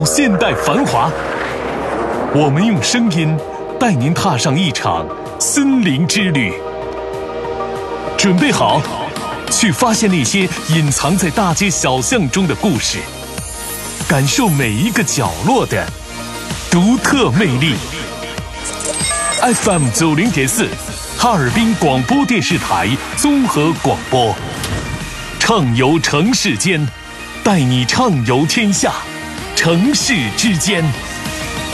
现代繁华，我们用声音带您踏上一场森林之旅。准备好，去发现那些隐藏在大街小巷中的故事，感受每一个角落的独特魅力。FM 90.4，哈尔滨广播电视台综合广播，畅游城市间，带你畅游天下，城市之间。